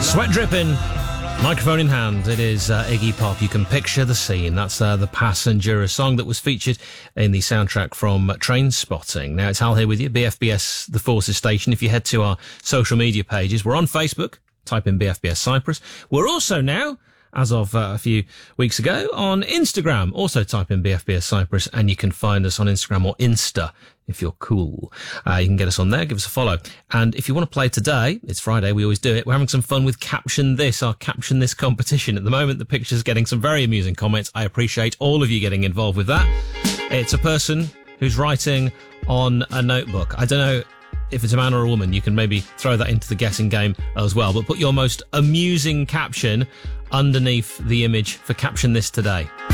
Sweat dripping, microphone in hand. It is Iggy Pop. You can picture the scene. That's The Passenger, a song that was featured in the soundtrack from Trainspotting. Now, it's Hal here with you, BFBS The Forces Station. If you head to our social media pages, we're on Facebook. Type in BFBS Cyprus. We're also now, as of a few weeks ago, on Instagram. Also type in BFBS Cyprus, and you can find us on Instagram or Insta if you're cool. You can get us on there, give us a follow. And if you want to play today, it's Friday, we always do it. We're having some fun with Caption This, our Caption This competition. At the moment, the picture's getting some very amusing comments. I appreciate all of you getting involved with that. It's a person who's writing on a notebook. I don't know if it's a man or a woman. You can maybe throw that into the guessing game as well. But put your most amusing caption underneath the image for Caption This today.